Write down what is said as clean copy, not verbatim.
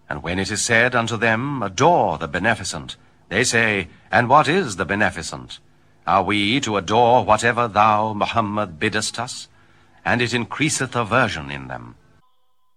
And when it is said unto them, Adore the beneficent, they say, And what is the beneficent? Are we to adore whatever thou, Muhammad, biddest us? And it increaseth aversion in them.